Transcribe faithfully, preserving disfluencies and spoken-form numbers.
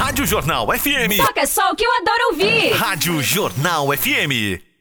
Rádio Jornal F M. Toca só o que eu adoro ouvir. Rádio Jornal F M.